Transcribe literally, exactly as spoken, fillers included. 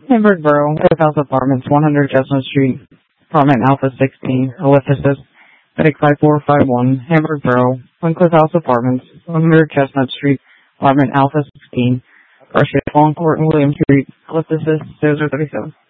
Hamburg Borough, Cliff House Apartments, one hundred Chestnut Street, Apartment Alpha sixteen, ellipsis, Medic five four five one, Hamburg Borough, Cliff House Apartments, one hundred Chestnut Street, Apartment Alpha sixteen, Garcia Long Court and William Street, ellipsis, zero zero three seven.